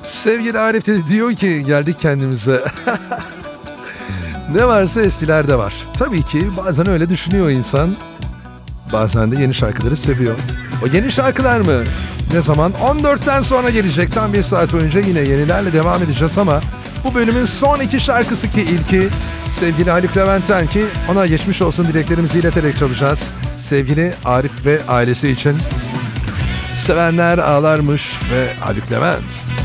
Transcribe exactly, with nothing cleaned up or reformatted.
Sevgili Arif de diyor ki geldik kendimize. Ne varsa eskilerde var. Tabii ki bazen öyle düşünüyor insan. Bazen de yeni şarkıları seviyor. O yeni şarkılar mı? Ne zaman? on dörtten sonra gelecek. Tam bir saat boyunca yine yenilerle devam edeceğiz ama bu bölümün son iki şarkısı ki ilki sevgili Haluk Levent'ten ki ona geçmiş olsun dileklerimizi ileterek çalacağız. Sevgili Arif ve ailesi için. Sevenler ağlarmış ve Haluk Levent.